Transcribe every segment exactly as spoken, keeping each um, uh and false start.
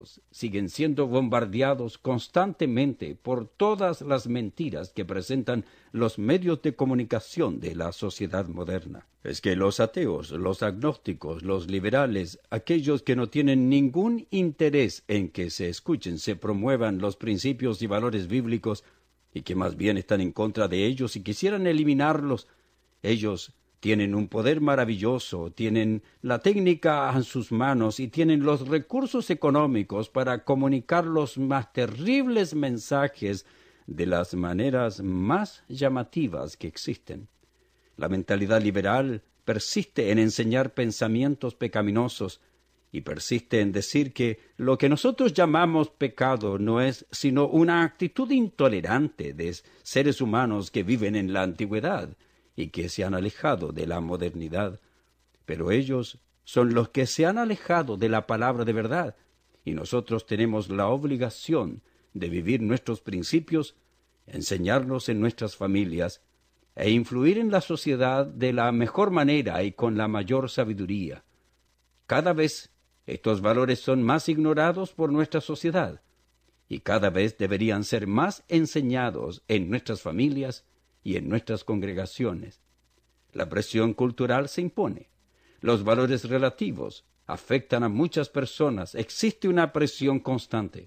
siguen siendo bombardeados constantemente por todas las mentiras que presentan los medios de comunicación de la sociedad moderna. Es que los ateos, los agnósticos, los liberales, aquellos que no tienen ningún interés en que se escuchen, se promuevan los principios y valores bíblicos, y que más bien están en contra de ellos y quisieran eliminarlos, ellos tienen un poder maravilloso, tienen la técnica en sus manos y tienen los recursos económicos para comunicar los más terribles mensajes de las maneras más llamativas que existen. La mentalidad liberal persiste en enseñar pensamientos pecaminosos y persiste en decir que lo que nosotros llamamos pecado no es sino una actitud intolerante de seres humanos que viven en la antigüedad y que se han alejado de la modernidad. Pero ellos son los que se han alejado de la palabra de verdad, y nosotros tenemos la obligación de vivir nuestros principios, enseñarlos en nuestras familias, e influir en la sociedad de la mejor manera y con la mayor sabiduría. Cada vez estos valores son más ignorados por nuestra sociedad, y cada vez deberían ser más enseñados en nuestras familias y en nuestras congregaciones. La presión cultural se impone. Los valores relativos afectan a muchas personas. Existe una presión constante.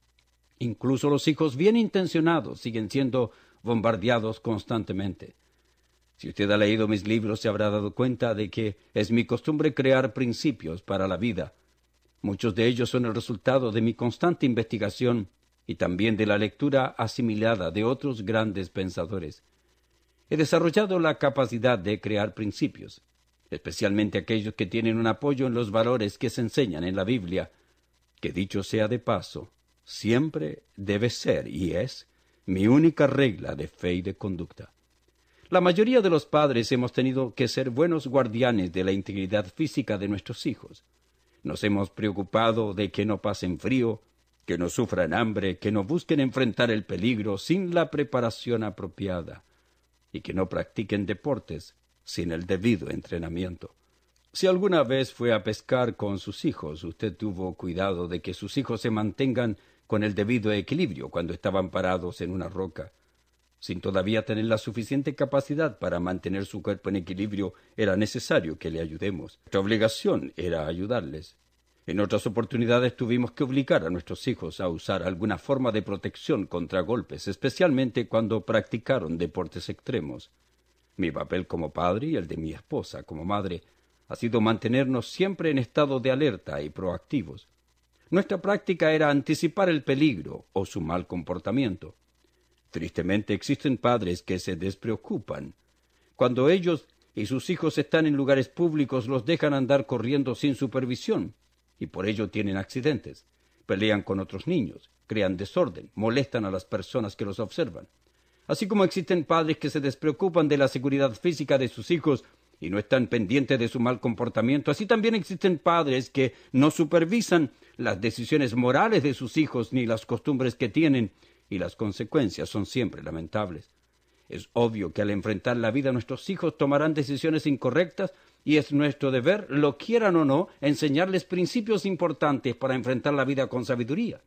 Incluso los hijos bien intencionados siguen siendo bombardeados constantemente. Si usted ha leído mis libros, se habrá dado cuenta de que es mi costumbre crear principios para la vida. Muchos de ellos son el resultado de mi constante investigación y también de la lectura asimilada de otros grandes pensadores. He desarrollado la capacidad de crear principios, especialmente aquellos que tienen un apoyo en los valores que se enseñan en la Biblia, que dicho sea de paso, siempre debe ser y es mi única regla de fe y de conducta. La mayoría de los padres hemos tenido que ser buenos guardianes de la integridad física de nuestros hijos. Nos hemos preocupado de que no pasen frío, que no sufran hambre, que no busquen enfrentar el peligro sin la preparación apropiada, y que no practiquen deportes sin el debido entrenamiento. Si alguna vez fue a pescar con sus hijos, usted tuvo cuidado de que sus hijos se mantengan con el debido equilibrio cuando estaban parados en una roca. Sin todavía tener la suficiente capacidad para mantener su cuerpo en equilibrio, era necesario que le ayudemos. Nuestra obligación era ayudarles. En otras oportunidades tuvimos que obligar a nuestros hijos a usar alguna forma de protección contra golpes, especialmente cuando practicaron deportes extremos. Mi papel como padre y el de mi esposa como madre ha sido mantenernos siempre en estado de alerta y proactivos. Nuestra práctica era anticipar el peligro o su mal comportamiento. Tristemente existen padres que se despreocupan. Cuando ellos y sus hijos están en lugares públicos, los dejan andar corriendo sin supervisión, y por ello tienen accidentes, pelean con otros niños, crean desorden, molestan a las personas que los observan. Así como existen padres que se despreocupan de la seguridad física de sus hijos y no están pendientes de su mal comportamiento, así también existen padres que no supervisan las decisiones morales de sus hijos ni las costumbres que tienen, y las consecuencias son siempre lamentables. Es obvio que al enfrentar la vida nuestros hijos tomarán decisiones incorrectas, y es nuestro deber, lo quieran o no, enseñarles principios importantes para enfrentar la vida con sabiduría.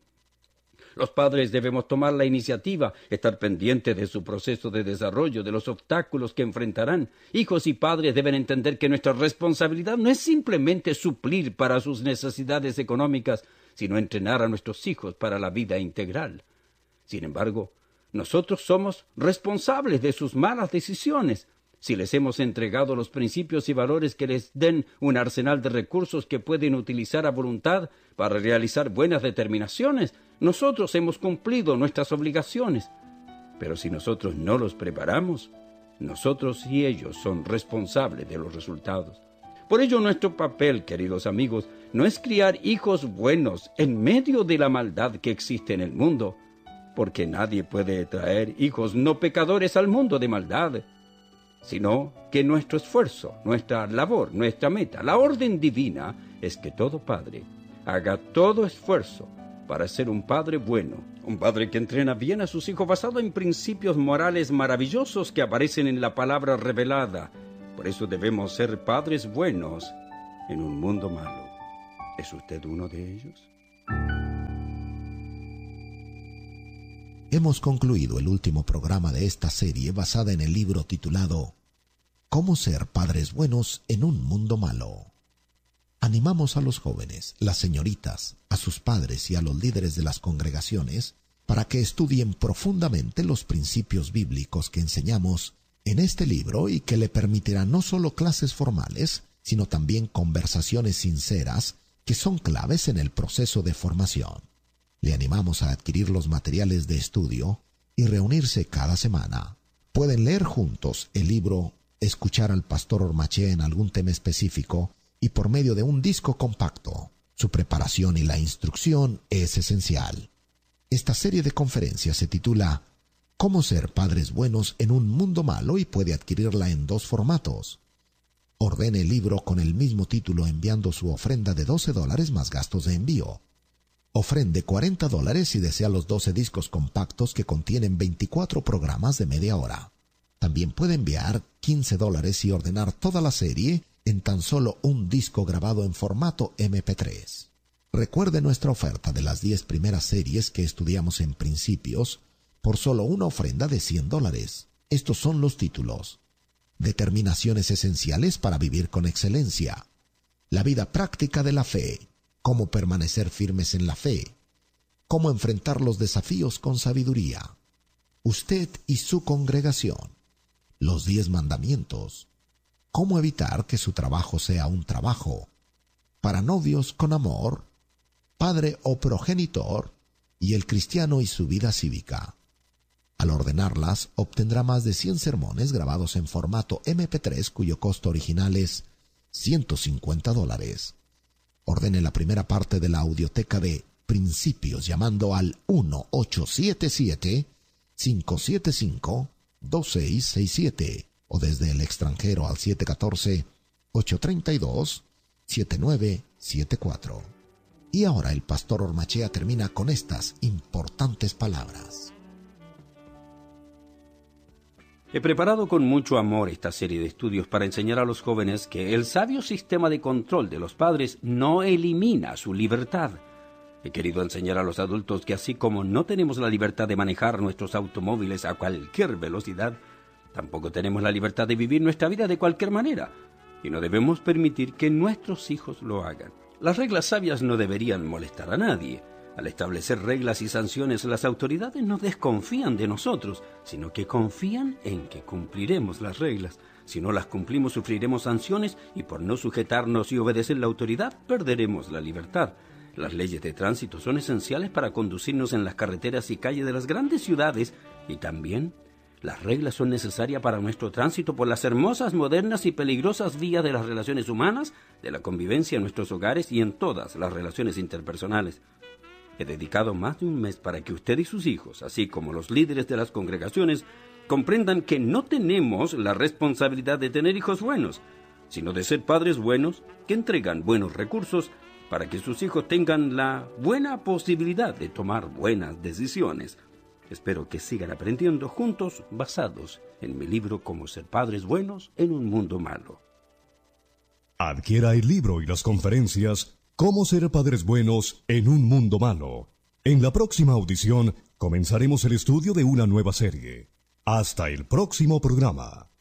Los padres debemos tomar la iniciativa, estar pendientes de su proceso de desarrollo, de los obstáculos que enfrentarán. Hijos y padres deben entender que nuestra responsabilidad no es simplemente suplir para sus necesidades económicas, sino entrenar a nuestros hijos para la vida integral. Sin embargo, nosotros somos responsables de sus malas decisiones. Si les hemos entregado los principios y valores que les den un arsenal de recursos que pueden utilizar a voluntad para realizar buenas determinaciones, nosotros hemos cumplido nuestras obligaciones. Pero si nosotros no los preparamos, nosotros y ellos son responsables de los resultados. Por ello, nuestro papel, queridos amigos, no es criar hijos buenos en medio de la maldad que existe en el mundo, porque nadie puede traer hijos no pecadores al mundo de maldad, sino que nuestro esfuerzo, nuestra labor, nuestra meta, la orden divina es que todo padre haga todo esfuerzo para ser un padre bueno, un padre que entrena bien a sus hijos basado en principios morales maravillosos que aparecen en la palabra revelada. Por eso debemos ser padres buenos en un mundo malo. ¿Es usted uno de ellos? hemos concluido el último programa de esta serie basada en el libro titulado ¿Cómo ser padres buenos en un mundo malo? Animamos a los jóvenes, las señoritas, a sus padres y a los líderes de las congregaciones para que estudien profundamente los principios bíblicos que enseñamos en este libro y que le permitirán no solo clases formales, sino también conversaciones sinceras que son claves en el proceso de formación. Le animamos a adquirir los materiales de estudio y reunirse cada semana. Pueden leer juntos el libro, escuchar al pastor Ormachea en algún tema específico y por medio de un disco compacto. Su preparación y la instrucción es esencial. Esta serie de conferencias se titula ¿Cómo ser padres buenos en un mundo malo? Y puede adquirirla en dos formatos. Ordene el libro con el mismo título enviando su ofrenda de doce dólares más gastos de envío. Ofrende cuarenta dólares si desea los doce discos compactos que contienen veinticuatro programas de media hora. También puede enviar quince dólares y ordenar toda la serie en tan solo un disco grabado en formato eme pe tres. Recuerde nuestra oferta de las diez primeras series que estudiamos en Principios por solo una ofrenda de cien dólares. Estos son los títulos: Determinaciones esenciales para vivir con excelencia, La vida práctica de la fe, Cómo permanecer firmes en la fe, Cómo enfrentar los desafíos con sabiduría, Usted y su congregación, Los diez mandamientos, Cómo evitar que su trabajo sea un trabajo, Para novios con amor, Padre o progenitor, y El cristiano y su vida cívica. Al ordenarlas, obtendrá más de cien sermones grabados en formato eme pe tres, cuyo costo original es ciento cincuenta dólares. Ordene la primera parte de la audioteca de Principios llamando al uno ocho siete siete, cinco siete cinco, dos seis seis siete o desde el extranjero al siete uno cuatro, ocho tres dos, siete nueve siete cuatro. Y ahora el pastor Ormachea termina con estas importantes palabras. He preparado con mucho amor esta serie de estudios para enseñar a los jóvenes que el sabio sistema de control de los padres no elimina su libertad. He querido enseñar a los adultos que así como no tenemos la libertad de manejar nuestros automóviles a cualquier velocidad, tampoco tenemos la libertad de vivir nuestra vida de cualquier manera, y no debemos permitir que nuestros hijos lo hagan. Las reglas sabias no deberían molestar a nadie. Al establecer reglas y sanciones, las autoridades no desconfían de nosotros, sino que confían en que cumpliremos las reglas. Si no las cumplimos, sufriremos sanciones y por no sujetarnos y obedecer la autoridad, perderemos la libertad. Las leyes de tránsito son esenciales para conducirnos en las carreteras y calles de las grandes ciudades y también las reglas son necesarias para nuestro tránsito por las hermosas, modernas y peligrosas vías de las relaciones humanas, de la convivencia en nuestros hogares y en todas las relaciones interpersonales. He dedicado más de un mes para que usted y sus hijos, así como los líderes de las congregaciones, comprendan que no tenemos la responsabilidad de tener hijos buenos, sino de ser padres buenos que entregan buenos recursos para que sus hijos tengan la buena posibilidad de tomar buenas decisiones. Espero que sigan aprendiendo juntos basados en mi libro Cómo ser padres buenos en un mundo malo. Adquiera el libro y las conferencias Cómo ser padres buenos en un mundo malo. En la próxima audición comenzaremos el estudio de una nueva serie. Hasta el próximo programa.